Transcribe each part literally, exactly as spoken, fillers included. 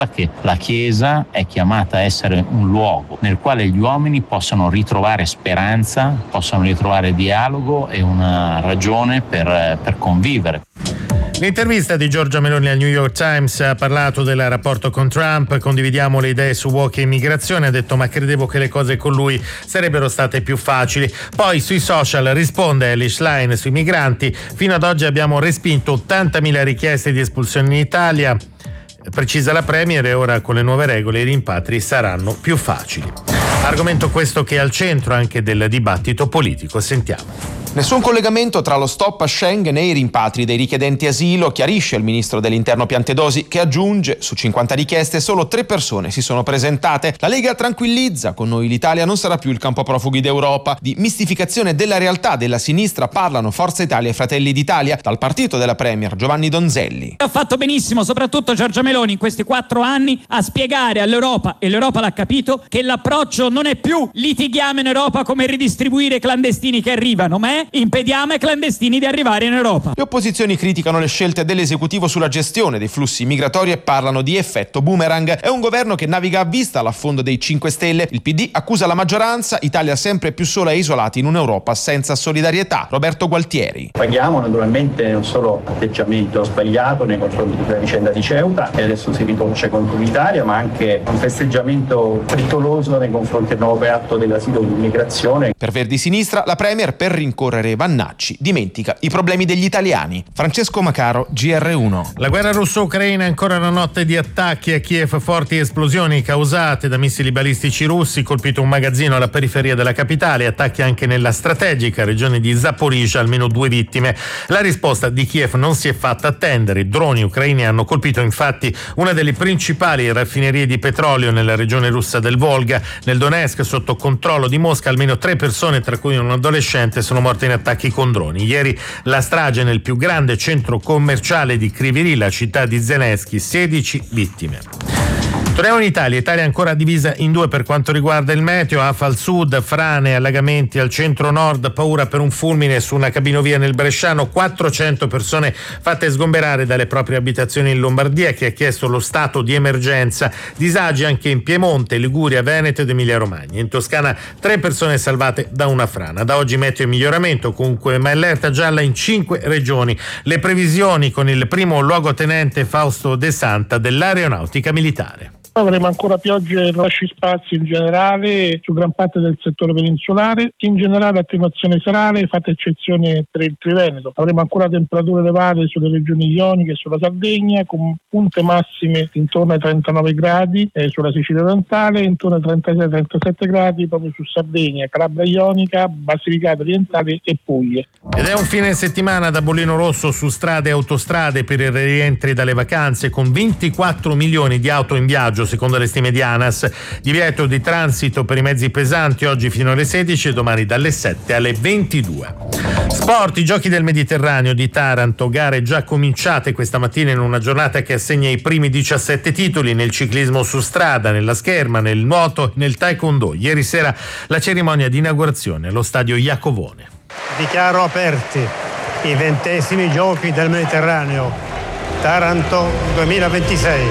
che la Chiesa è chiamata a essere un luogo nel quale gli uomini possano ritrovare speranza, possano ritrovare dialogo e una ragione per, per convivere. L'intervista di Giorgia Meloni al New York Times ha parlato del rapporto con Trump, condividiamo le idee su walk e immigrazione, ha detto ma credevo che le cose con lui sarebbero state più facili. Poi sui social risponde Elish Line sui migranti, fino ad oggi abbiamo respinto ottantamila richieste di espulsione in Italia, precisa la Premier, e ora con le nuove regole i rimpatri saranno più facili. Argomento questo che è al centro anche del dibattito politico, sentiamo. Nessun collegamento tra lo stop a Schengen e i rimpatri dei richiedenti asilo, chiarisce il ministro dell'Interno Piantedosi, che aggiunge: su cinquanta richieste solo tre persone si sono presentate. La Lega tranquillizza: con noi l'Italia non sarà più il campo profughi d'Europa. Di mistificazione della realtà della sinistra parlano Forza Italia e Fratelli d'Italia. Dal partito della Premier Giovanni Donzelli: ha fatto benissimo soprattutto Giorgia Meloni in questi quattro anni a spiegare all'Europa, e l'Europa l'ha capito, che l'approccio non è più litighiamo in Europa come ridistribuire i clandestini che arrivano, ma è impediamo ai clandestini di arrivare in Europa. Le opposizioni criticano le scelte dell'esecutivo sulla gestione dei flussi migratori e parlano di effetto boomerang. È un governo che naviga a vista all'affondo dei cinque Stelle. Il P D accusa la maggioranza, Italia sempre più sola e isolata in un'Europa senza solidarietà. Roberto Gualtieri: paghiamo naturalmente non solo atteggiamento sbagliato nei confronti della vicenda di Ceuta, che adesso si ritorce contro l'Italia, ma anche un festeggiamento frettoloso nei confronti del nuovo patto dell'asilo e dell'immigrazione. Per Verdi Sinistra la Premier, per rincorrere Vannacci, dimentica i problemi degli italiani. Francesco Macaro, G R uno. La guerra russo-ucraina è ancora una notte di attacchi a Kiev, forti esplosioni causate da missili balistici russi, colpito un magazzino alla periferia della capitale, attacchi anche nella strategica regione di Zaporizhzhia, almeno due vittime. La risposta di Kiev non si è fatta attendere. I droni ucraini hanno colpito infatti una delle principali raffinerie di petrolio nella regione russa del Volga. Nel Donetsk, sotto controllo di Mosca, almeno tre persone, tra cui un adolescente, sono morte in attacchi con droni. Ieri la strage nel più grande centro commerciale di Kryvyi, la città di Zelensky, sedici vittime. Torniamo in Italia. Italia è ancora divisa in due per quanto riguarda il meteo. Afa al sud, frane, allagamenti al centro-nord, paura per un fulmine su una cabinovia nel Bresciano, quattrocento persone fatte sgomberare dalle proprie abitazioni in Lombardia, che ha chiesto lo stato di emergenza, disagi anche in Piemonte, Liguria, Veneto ed Emilia Romagna. In Toscana tre persone salvate da una frana. Da oggi meteo in miglioramento comunque, ma allerta gialla in cinque regioni. Le previsioni con il primo luogotenente Fausto De Santa dell'Aeronautica Militare. Avremo ancora piogge e rosci-spazi in generale su gran parte del settore peninsulare, in generale attenuazione serale, fatta eccezione per il Triveneto. Avremo ancora temperature elevate sulle regioni ioniche e sulla Sardegna, con punte massime intorno ai trentanove gradi eh, sulla Sicilia orientale, intorno ai trentasei trentasette gradi proprio su Sardegna, Calabria ionica, Basilicata orientale e Puglie. Ed è un fine settimana da bollino rosso su strade e autostrade per i rientri dalle vacanze, con ventiquattro milioni di auto in viaggio secondo le stime di ANAS. Divieto di transito per i mezzi pesanti oggi fino alle sedici e domani dalle sette alle ventidue. Sport, i giochi del Mediterraneo di Taranto, gare già cominciate questa mattina in una giornata che assegna i primi diciassette titoli nel ciclismo su strada, nella scherma, nel nuoto, nel taekwondo. Ieri sera la cerimonia di inaugurazione allo stadio Iacovone. Dichiaro aperti i ventesimi giochi del Mediterraneo Taranto duemilaventisei.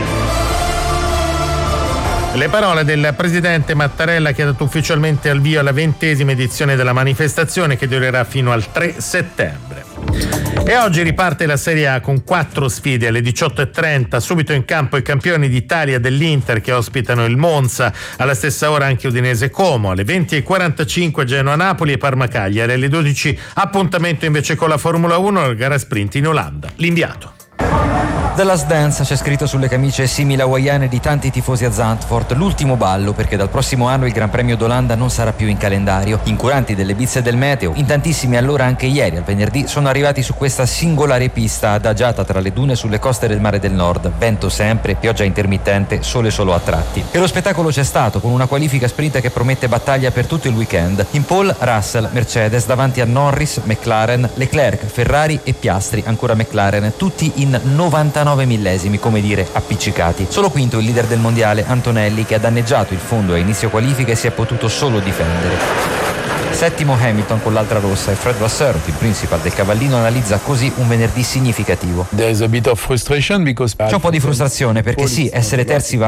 Le parole del presidente Mattarella, che ha dato ufficialmente al via alla ventesima edizione della manifestazione, che durerà fino al tre settembre. E oggi riparte la Serie A con quattro sfide alle diciotto e trenta. Subito in campo i campioni d'Italia dell'Inter, che ospitano il Monza. Alla stessa ora anche Udinese Como. Alle venti e quarantacinque Genoa Napoli e Parma Cagliari. Alle dodici appuntamento invece con la Formula uno, la gara sprint in Olanda. L'inviato. The Last Dance c'è scritto sulle camicie simili hawaiane di tanti tifosi a Zandvoort, l'ultimo ballo, perché dal prossimo anno il Gran Premio d'Olanda non sarà più in calendario. Incuranti delle bizze del meteo, in tantissimi allora anche ieri al venerdì sono arrivati su questa singolare pista adagiata tra le dune sulle coste del Mare del Nord, vento sempre, pioggia intermittente, sole solo a tratti. E lo spettacolo c'è stato, con una qualifica sprint che promette battaglia per tutto il weekend. In pole Russell, Mercedes davanti a Norris, McLaren, Leclerc, Ferrari e Piastri, ancora McLaren, tutti in novantanove millesimi, come dire appiccicati. Solo quinto il leader del mondiale Antonelli, che ha danneggiato il fondo a inizio qualifica e si è potuto solo difendere. Settimo Hamilton con l'altra rossa, e Fred Vasseur, il principal del cavallino, analizza così un venerdì significativo. There's a bit of frustration because C'è un po' di frustrazione perché sì, essere terzi va